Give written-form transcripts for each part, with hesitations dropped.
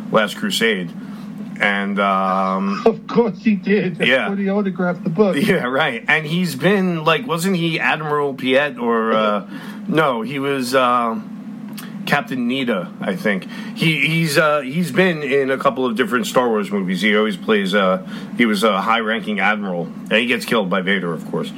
Last Crusade. And of course he did. That's yeah, when he autographed the book. Yeah, right. And he's been wasn't he Admiral Piet or no? He was Captain Nita, I think. He's been in a couple of different Star Wars movies. He always plays. He was a high-ranking admiral, and he gets killed by Vader, of course.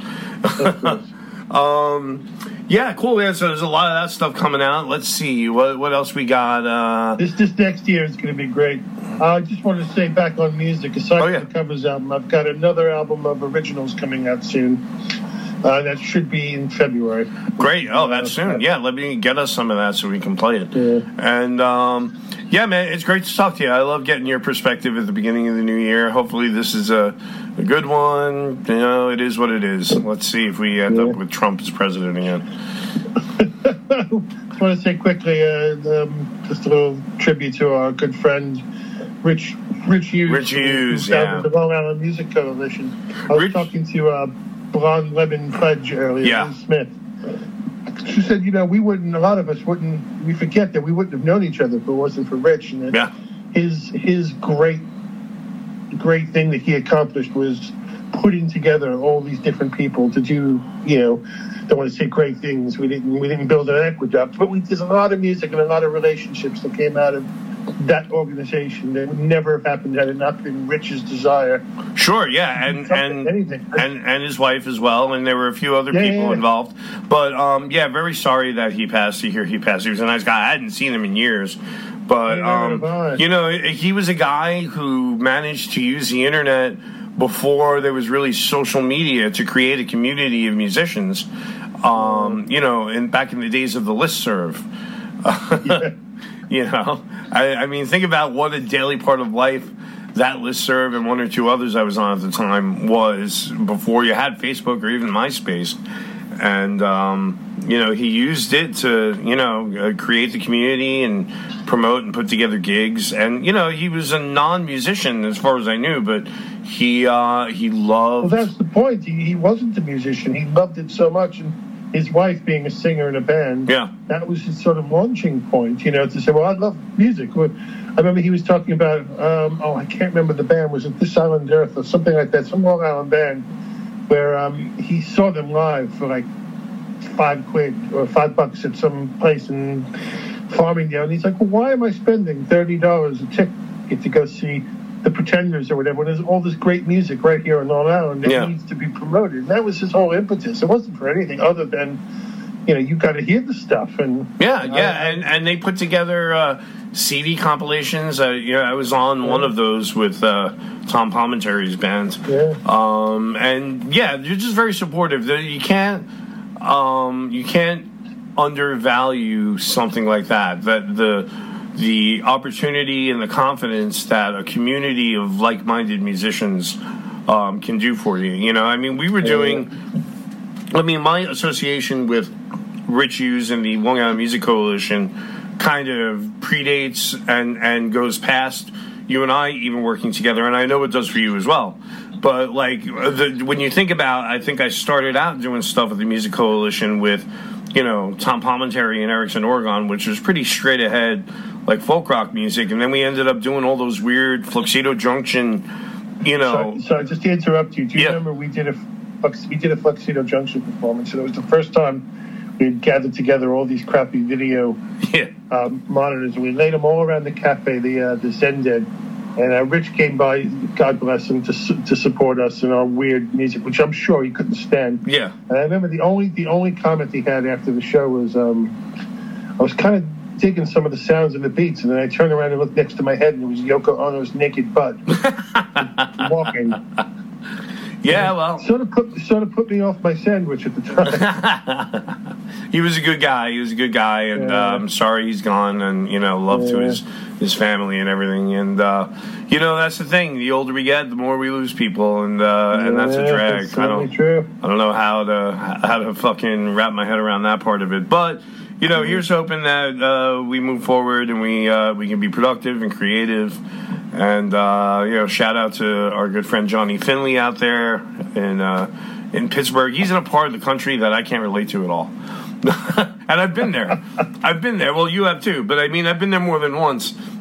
Yeah, cool, man. So there's a lot of that stuff coming out. Let's see what else we got. This next year is going to be great. I just wanted to say, back on music, aside from the covers album, I've got another album of originals coming out soon. That should be in February. Great. Oh, that's soon. Yeah, let me get us some of that so we can play it. Yeah. And, yeah, man, it's great to talk to you. I love getting your perspective at the beginning of the new year. Hopefully this is a good one. You know, it is what it is. Let's see if we end up with Trump as president again. I just want to say quickly, just a little tribute to our good friend, Rich Hughes. Rich Hughes, who founded the Long Island Music Coalition. I was talking to Blonde Lemon Pledge earlier, Lynn Smith. She said, a lot of us wouldn't, we forget that we wouldn't have known each other if it wasn't for Rich. And his great thing that he accomplished was putting together all these different people to do, don't want to say great things. We didn't build an aqueduct, but there's a lot of music and a lot of relationships that came out of that organization that would never have happened had it not been Rich's desire. Sure, yeah, and his wife as well, and there were a few other people involved. But very sorry that he passed. To hear he passed, he was a nice guy. I hadn't seen him in years, but he was a guy who managed to use the internet before there was really social media to create a community of musicians. Back in the days of the listserv. I mean, think about what a daily part of life that listserv and one or two others I was on at the time was before you had Facebook or even MySpace. And, he used it to, create the community and promote and put together gigs. And, he was a non-musician as far as I knew, but he loved... Well, that's the point. He wasn't a musician. He loved it so much. And his wife being a singer in a band, that was his sort of launching point, to say, well, I love music. I remember he was talking about, I can't remember the band. Was it This Island Earth or something like that? Some Long Island band where he saw them live for like £5 or $5 at some place in Farmingdale. And he's like, well, why am I spending $30 a ticket to go see the Pretenders or whatever, there's all this great music right here in Long Island that needs to be promoted. And that was his whole impetus. It wasn't for anything other than, you got to hear the stuff. And and they put together CD compilations. I was on one of those with Tom Palminteri's band. They're just very supportive. You can't undervalue something like that. The opportunity and the confidence that a community of like-minded musicians can do for you. We were doing... my association with Rich Hughes and the Long Island Music Coalition kind of predates and goes past you and I even working together, and I know it does for you as well. But, when you think about... I think I started out doing stuff with the Music Coalition with, Tom Palminteri and Erickson Oregon, which was pretty straight ahead, like folk rock music, and then we ended up doing all those weird Fluxido Junction, Sorry, just to interrupt you. Do you remember we did a Fluxido Junction performance, and it was the first time we had gathered together all these crappy video monitors, and we laid them all around the cafe, the Zended, and Rich came by, God bless him, to support us in our weird music, which I'm sure he couldn't stand. Yeah. And I remember the only comment he had after the show was, I was kind of digging some of the sounds and the beats, and then I turned around and looked next to my head, and it was Yoko Ono's naked butt walking. Yeah, well, sort of put me off my sandwich at the time. He was a good guy. And I'm sorry he's gone. And love to his family and everything. And that's the thing. The older we get, the more we lose people, and that's a drag. That's true. I don't know how to fucking wrap my head around that part of it, but. Here's hoping that we move forward and we can be productive and creative. And, shout out to our good friend Johnny Finley out there in Pittsburgh. He's in a part of the country that I can't relate to at all. And I've been there. Well, you have too. But, I've been there more than once.